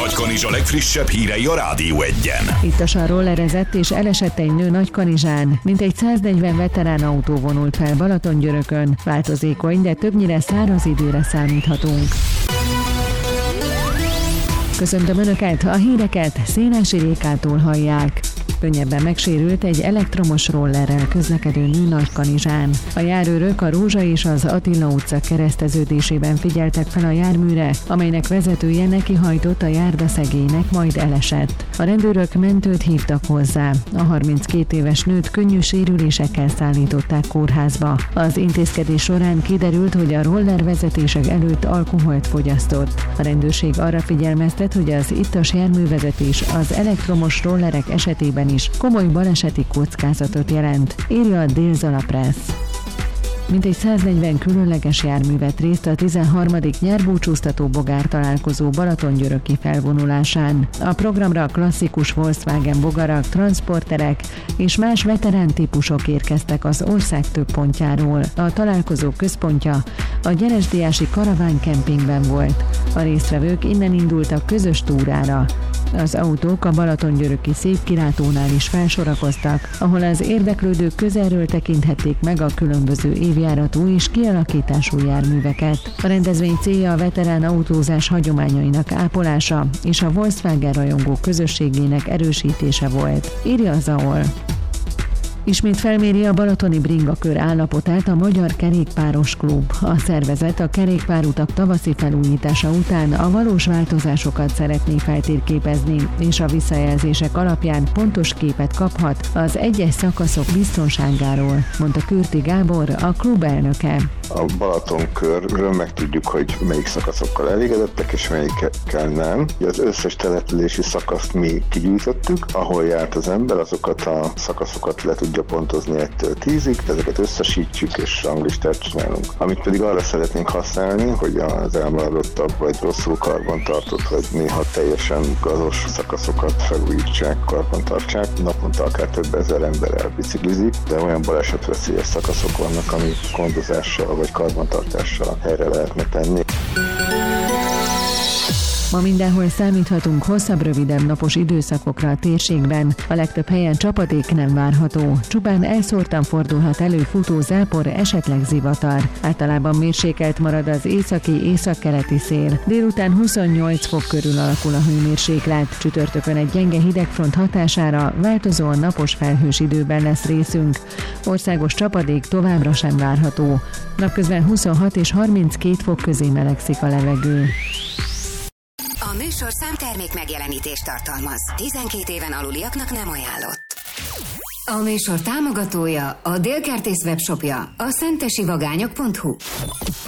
Nagykanizsa legfrissebb hírei a Rádió Egyen. Ittasan rollerezett és elesett egy nő Nagykanizsán. Mintegy 140 veterán autó vonult fel Balatongyörökön. Változékony, de többnyire száraz időre számíthatunk. Köszöntöm Önöket, a híreket Szénási Rékától hallják. Könnyebben megsérült egy elektromos rollerrel közlekedő nő Nagykanizsán. A járőrök a Rózsa és az Attila utca kereszteződésében figyeltek fel a járműre, amelynek vezetője nekihajtott a járdaszegélynek, majd elesett. A rendőrök mentőt hívtak hozzá. A 32 éves nőt könnyű sérülésekkel szállították kórházba. Az intézkedés során kiderült, hogy a roller vezetések előtt alkoholt fogyasztott. A rendőrség arra figyelmeztet, hogy az ittas járművezetés az elektromos rollerek esetében is komoly baleseti kockázatot jelent, írja a Dél-Zala Press. Mintegy 140 különleges jármű vett részt a 13. nyárbúcsúztató bogár találkozó Balatongyöröki felvonulásán. A programra klasszikus Volkswagen bogarak, transporterek és más veterán típusok érkeztek az ország több pontjáról. A találkozó központja a Gyeresdiási Karaván kempingben volt. A résztvevők innen indultak közös túrára. Az autók a Balatongyöröki Szépkilátónál is felsorakoztak, ahol az érdeklődők közelről tekinthették meg a különböző évjáratú és kialakítású járműveket. A rendezvény célja a veterán autózás hagyományainak ápolása és a Volkswagen rajongó közösségének erősítése volt, írja az AOL. Ismét felméri a balatoni bringakör állapotát a Magyar Kerékpáros Klub. A szervezet a kerékpárutak tavaszi felújítása után a valós változásokat szeretné feltérképezni, és a visszajelzések alapján pontos képet kaphat az egyes szakaszok biztonságáról, mondta Kürti Gábor, a klub elnöke. A Balatonkörről megtudjuk, hogy melyik szakaszokkal elégedettek, és melyikkel nem. Az összes települési szakaszt mi kigyűjtöttük, ahol járt az ember, azokat a szakaszokat le tudja pontozni 1-től 10-ig, ezeket összesítjük és ranglistát csinálunk. Amit pedig arra szeretnénk használni, hogy az elmaradottabb vagy rosszul karbantartott, vagy néha teljesen gazos szakaszokat felújítsák, karbantartsák. Naponta akár több ezer ember elbiciklizik, de olyan balesetveszélyes szakaszok vannak, ami gondozással vagy karbantartással helyre lehetne tenni. Ma mindenhol számíthatunk hosszabb, rövidebb napos időszakokra a térségben. A legtöbb helyen csapadék nem várható. Csupán elszórtan fordulhat elő futó zápor, esetleg zivatar. Általában mérsékelt marad az északi-északkeleti szél. Délután 28 fok körül alakul a hőmérséklet. Csütörtökön egy gyenge hidegfront hatására változóan napos felhős időben lesz részünk. Országos csapadék továbbra sem várható. Napközben 26 és 32 fok közé melegszik a levegő. A műsor számtermék megjelenítést tartalmaz. 12 éven aluliaknak nem ajánlott. A műsor támogatója, a Dél Kertész webshopja, a szentesivagányok.hu.